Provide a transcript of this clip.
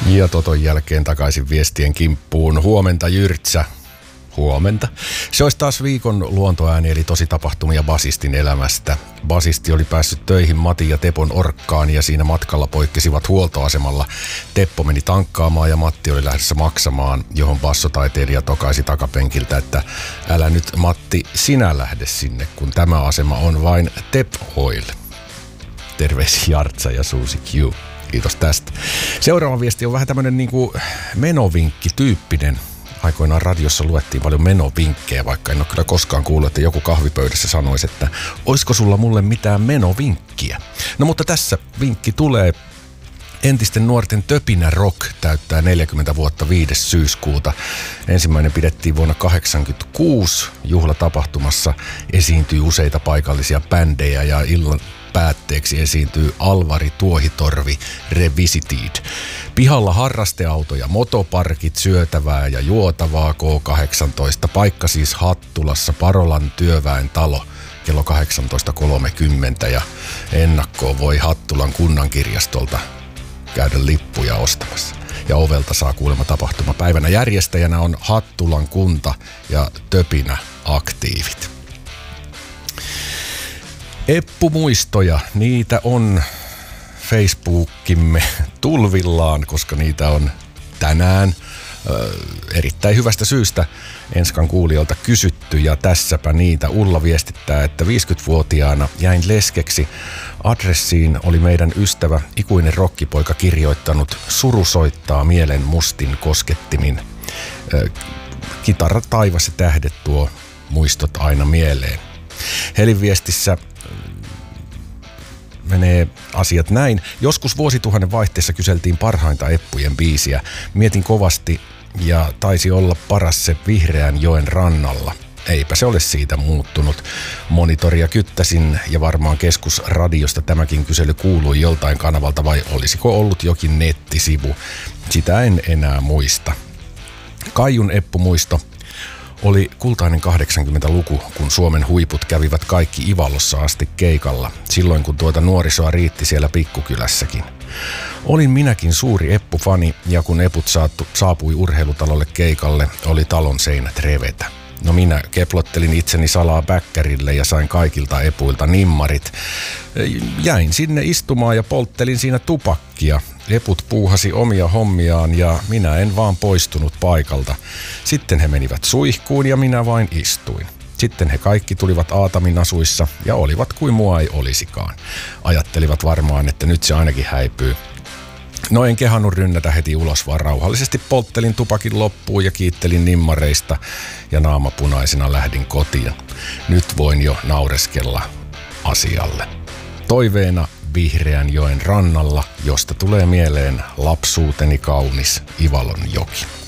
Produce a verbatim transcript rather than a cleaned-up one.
Ja Toton jälkeen takaisin viestien kimppuun. Huomenta Jyrtsä. Huomenta. Se olisi taas viikon luontoääni eli tosi tapahtumia basistin elämästä. Basisti oli päässyt töihin Matin ja Tepon orkkaan ja siinä matkalla poikkesivat huoltoasemalla. Teppo meni tankkaamaan ja Matti oli lähdössä maksamaan, johon bassotaiteilija tokaisi takapenkiltä, että älä nyt Matti sinä lähde sinne, kun tämä asema on vain Tep Oil. Terveisiä Jartsa ja Susi Q. Kiitos tästä. Seuraava viesti on vähän tämmönen niinku menovinkki-tyyppinen. Aikoinaan radiossa luettiin paljon menovinkkejä, vaikka en ole kyllä koskaan kuullut, että joku kahvipöydässä sanoisi, että oisko sulla mulle mitään menovinkkiä. No mutta tässä vinkki tulee. Entisten nuorten Töpinä Rock täyttää neljäkymmentä vuotta viides syyskuuta. Ensimmäinen pidettiin vuonna kahdeksankymmentäkuusi. Juhlatapahtumassa esiintyy useita paikallisia bändejä ja illan päätteeksi esiintyy Alvari Tuohitorvi Revisited. Pihalla harrasteautoja, motoparkit, syötävää ja juotavaa K kahdeksantoista. Paikka siis Hattulassa, Parolan työväen talo. Kello kahdeksantoista kolmekymmentä ja ennakkoon voi Hattulan kunnankirjastolta käydä lippuja ostamassa. Ja ovelta saa kuulemma tapahtumapäivänä. Järjestäjänä on Hattulan kunta ja Töpinä aktiivit. Eppu-muistoja, niitä on Facebookimme tulvillaan, koska niitä on tänään ö, erittäin hyvästä syystä Enskan kuulijoilta kysytty ja tässäpä niitä. Ulla viestittää, että viisikymmentävuotiaana jäin leskeksi. Adressiin oli meidän ystävä, ikuinen rokkipoika kirjoittanut suru soittaa mielen mustin koskettimin. Ö, kitara taivas ja tähdet tuo muistot aina mieleen. Helin viestissä menee asiat näin. Joskus vuosituhannen vaihteessa kyseltiin parhainta Eppujen biisiä. Mietin kovasti ja taisi olla paras se Vihreän joen rannalla. Eipä se ole siitä muuttunut. Monitoria kyttäsin ja varmaan keskusradiosta tämäkin kysely kuului joltain kanavalta vai olisiko ollut jokin nettisivu. Sitä en enää muista. Kaijun Eppu-muisto oli kultainen kahdeksankymmentäluku, kun Suomen huiput kävivät kaikki Ivalossa asti keikalla, silloin kun tuota nuorisoa riitti siellä pikkukylässäkin. Olin minäkin suuri Eppu-fani ja kun Eput saapui urheilutalolle keikalle, oli talon seinät revetä. No minä keplottelin itseni salaa bäkkärille ja sain kaikilta Epuilta nimmarit. Jäin sinne istumaan ja polttelin siinä tupakkia. Eput puuhasi omia hommiaan ja minä en vaan poistunut paikalta. Sitten he menivät suihkuun ja minä vain istuin. Sitten he kaikki tulivat Aatamin asuissa ja olivat kuin mua ei olisikaan. Ajattelivat varmaan, että nyt se ainakin häipyy. No en kehannut rynnätä heti ulos, vaan rauhallisesti polttelin tupakin loppuun ja kiittelin nimmareista ja naamapunaisena lähdin kotiin. Nyt voin jo naureskella asialle. Toiveena Vihreän joen rannalla, josta tulee mieleen lapsuuteni kaunis Ivalon joki.